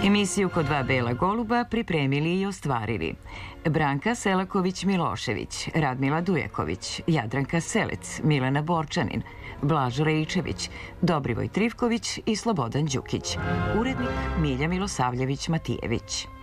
Emisiju Kod dva bela goluba pripremili i ostvarili Branka Selaković-Milošević, Radmila Dujaković, Jadranka Selec, Milena Borčanin, Blažo Rejčević, Dobrivoj Trivković i Slobodan Đukić. Urednik Milja Milosavljević-Matijević.